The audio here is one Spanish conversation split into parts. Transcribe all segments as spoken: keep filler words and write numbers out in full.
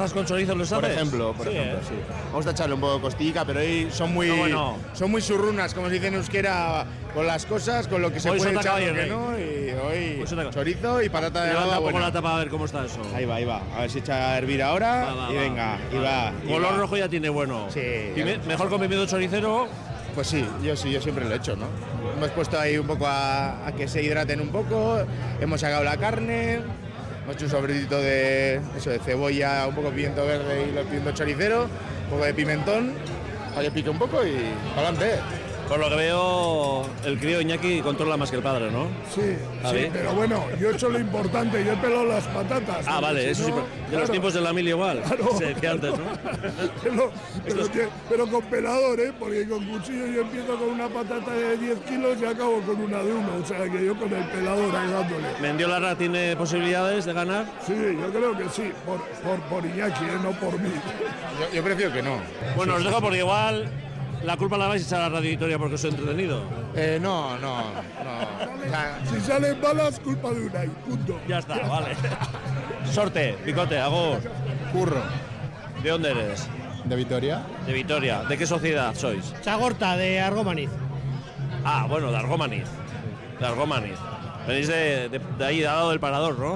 patatas con chorizo les Por haces? ejemplo, por Sí, ejemplo, ¿eh? sí. Vamos a echarle un poco de costillica, pero hoy son muy, No, bueno. son muy surrunas, como se dice en euskera, con las cosas, con lo que se Hoy puede sota echar, lo caballo que rey. no, y hoy Hoy sota- chorizo y patata de Levanta nada un poco buena. la tapa a ver cómo está eso. Ahí va, ahí va. A ver si echa a hervir ahora Va, va, y va. venga, y Vale. va. y Color va. rojo ya tiene bueno. Sí. Pime- mejor con pimiento choricero. Pues sí, yo sí, yo siempre lo he hecho, ¿no? Hemos puesto ahí un poco a, a que se hidraten un poco, hemos sacado la carne, hemos hecho un sobrecito de, eso, de cebolla, un poco de pimiento verde y el pimiento choricero, un poco de pimentón, para que pique un poco y para adelante. Por lo que veo, el crío Iñaki controla más que el padre, ¿no? Sí, ¿Javi? sí, pero bueno, yo he hecho lo importante, yo he pelado las patatas. Ah, porque vale, si eso no, sí. pero De claro, los tiempos de la mil igual. Claro. Se decía antes, ¿no? pero, pero, que- pero con pelador, ¿eh? Porque con cuchillo yo empiezo con una patata de diez kilos y acabo con una de uno. O sea que yo con el pelador ahí dándole. ¿Mendiolara tiene posibilidades de ganar? Sí, yo creo que sí, por, por, por Iñaki, ¿eh? No por mí. Yo, yo prefiero que no. Bueno, os dejo porque igual la culpa la vais a echar a Radio Victoria porque os he entretenido. Eh, no, no, no. O sea, Si salen balas, culpa de Unai, punto. Ya está, vale. Sorte, picote, agur. Curro. ¿De dónde eres? ¿De Vitoria? De Vitoria. ¿De qué sociedad sois? Chagorta, de Argomaniz. Ah, bueno, de Argomaniz. De Argomaniz. Venís de, de, de ahí, de al lado del parador, ¿no?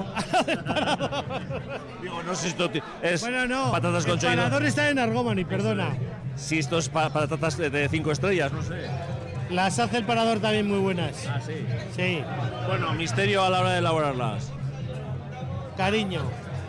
Digo, no sé si esto ti- es Bueno, no, patatas con el chorizo. parador está en Argomaniz, perdona. Si esto es pa- patatas de, de cinco estrellas, no sé. Las hace el parador también muy buenas. Ah, sí. Sí, Bueno, misterio a la hora de elaborarlas. cariño.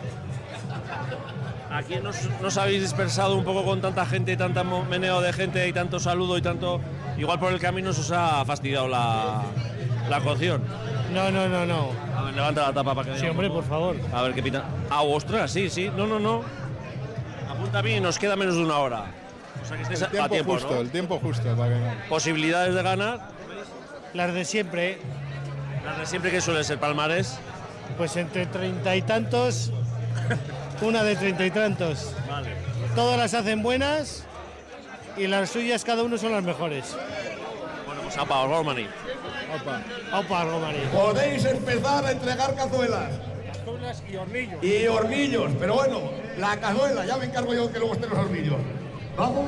Aquí nos, nos habéis dispersado un poco con tanta gente, tanta mo- meneo de gente y tanto saludo y tanto... Igual por el camino se os ha fastidiado la, la cocción. No, no, no, no. A ver, levanta la tapa para que Sí, vea un hombre, poco. por favor. A ver qué pinta. Ah, ostras, sí, sí. No, no, no. Apunta bien, nos queda menos de una hora. O sea que estáis El a tiempo, tiempo, justo, ¿no? el tiempo justo para que no. Posibilidades de ganar. Las de siempre, Las de siempre que suele ser palmarés. pues entre treinta y tantos, una de treinta y tantos. Vale. Todas las hacen buenas y las suyas cada uno son las mejores. Bueno, pues a Pau Gormani. Opa, Argomaniz. Podéis empezar a entregar cazuelas. Cazuelas y hornillos. Y hornillos, pero bueno, la cazuela, ya me encargo yo que luego estén los hornillos. Vamos,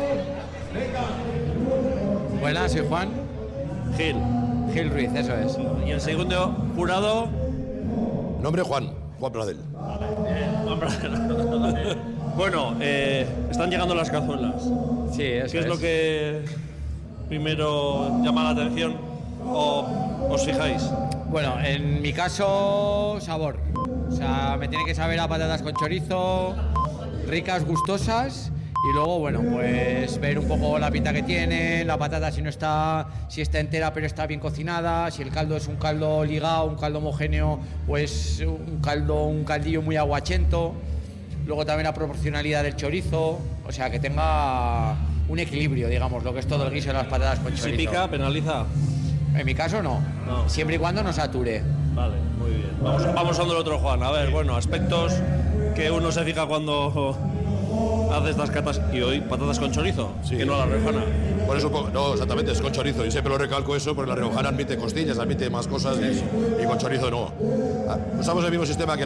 venga. Buenas, soy Juan. Gil. Gil Ruiz, eso es. Y el segundo jurado. Nombre Juan, Juan Pradel. Bueno, eh, están llegando las cazuelas. Sí, eso ¿Qué es lo que primero llama la atención o os fijáis? Bueno, en mi caso, sabor. O sea, me tiene que saber a patatas con chorizo, ricas, gustosas. Y luego, bueno, pues ver un poco la pinta que tiene, la patata si no está, si está entera pero está bien cocinada, si el caldo es un caldo ligado, un caldo homogéneo, pues un caldo, un caldillo muy aguachento. Luego también la proporcionalidad del chorizo, o sea, que tenga un equilibrio, digamos, lo que es todo el guiso de las patatas con chorizo. Si pica, penaliza. En mi caso no, No. siempre y cuando no sature. Vale, muy bien. Vamos, vamos a donde el otro Juan. A ver, bueno, aspectos que uno se fija cuando hace estas catas. Y hoy, patatas con chorizo, Sí. que no a la riojana. Por eso, no, exactamente, es con chorizo. Y siempre lo recalco eso, porque la riojana admite costillas, admite más cosas y, y con chorizo no. Ah, Usamos el mismo sistema que